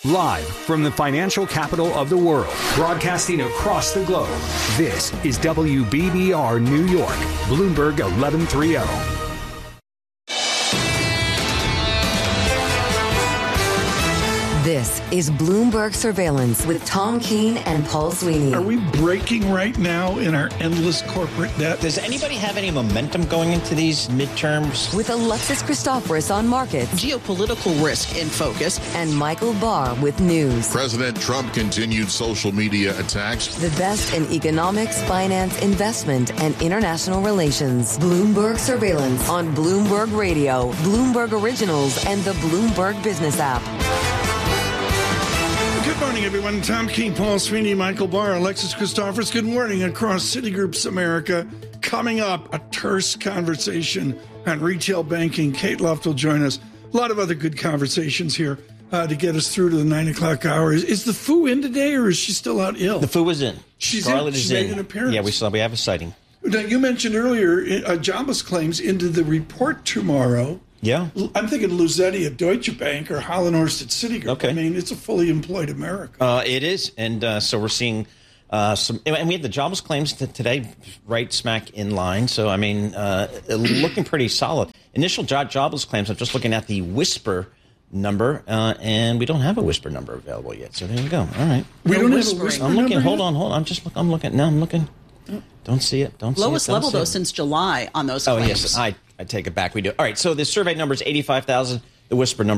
Live from the financial capital of the world, broadcasting across the globe, this is WBBR New York, Bloomberg 1130. This is Bloomberg Surveillance with Tom Keene and Paul Sweeney. Are we breaking right now in our endless corporate debt? Does anybody have any momentum going into these midterms? With Alexis Christoforous on markets. Geopolitical risk in focus. And Michael Barr with news. President Trump continued social media attacks. The best in economics, finance, investment, and international relations. Bloomberg Surveillance on Bloomberg Radio, Bloomberg Originals, and the Bloomberg Business app. Good morning, everyone. Tom Keene, Paul Sweeney, Michael Barr, Alexis Christoforous. Good morning across Citigroup's America. Coming up, a terse conversation on retail banking. Kate Luft will join us. A lot of other good conversations here to get us through to the 9 o'clock hour. Is the Foo in today, or is she still out ill? The Foo is in. Scarlett is in. Made an appearance. Yeah, we have a sighting. Now, you mentioned earlier jobless claims into the report tomorrow. Yeah. I'm thinking Luzetti at Deutsche Bank or Hollenhorst at Citigroup. Okay. I mean, it's a fully employed America. It is. And so we're seeing some. And we had the jobless claims today right smack in line. So, I mean, looking pretty solid. Initial jobless claims, I'm just looking at the whisper number, and we don't have a whisper number available yet. So there you go. All right. We don't have a whisper I'm looking. number Hold on. I'm looking. Now I'm looking. Don't see it. Lowest level, though, since July on those claims. Oh, yes. I take it back. We do. All right. So the survey number is 85,000. The whisper number